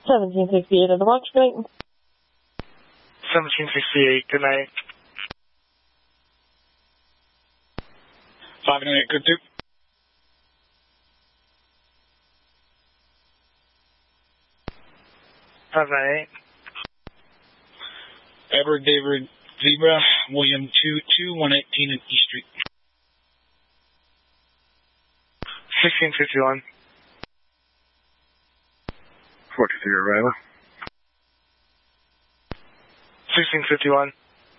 1768 on the watch, good night. 1768, good night. 598, good too. Edward David Zebra, William 22118 in East Street. 1651. 43 arrival. 1651.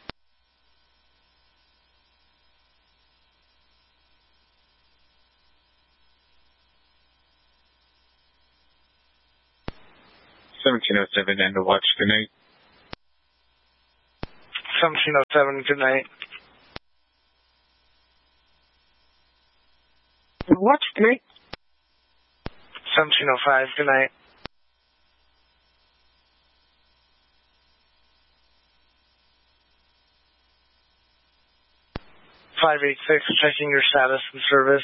1707 and the watch, good night. 1707, good night. Watch, good night. 1705, good night. 586, checking your status and service.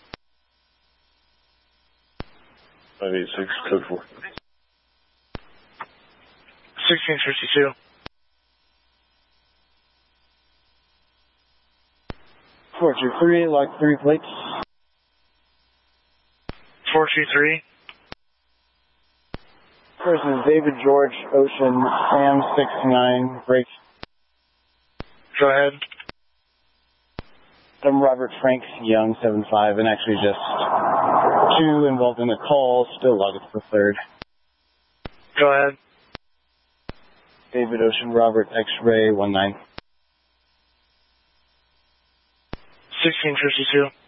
586, code 4. 1652. 423, lock 3 plates. 423. Person is David George Ocean Sam 69 break. Go ahead. I'm Robert Frank Young 75 and actually just 2 involved in the call, still logged for 3rd. Go ahead. David Ocean Robert X-Ray 19. 1652.